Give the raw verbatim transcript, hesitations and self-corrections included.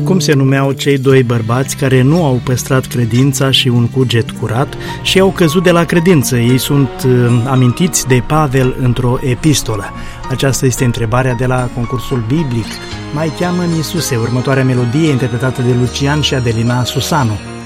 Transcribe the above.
Cum se numeau cei doi bărbați care nu au păstrat credința și un cuget curat și au căzut de la credință? Ei sunt uh, amintiți de Pavel într-o epistolă. Aceasta este întrebarea de la concursul biblic. Mai cheamă-mi Iisuse, următoarea melodie interpretată de Lucian și Adelina Susanu.